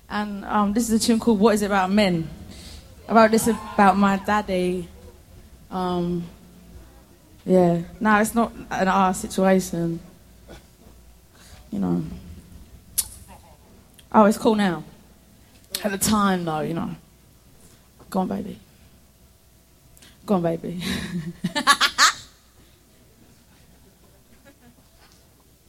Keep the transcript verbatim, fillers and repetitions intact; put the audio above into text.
And um, this is a tune called What Is It About Men? I wrote this about my daddy. Um, yeah, no, it's not an our situation. You know. Oh, it's cool now. At the time, though, you know. Go on, baby. Go on, baby.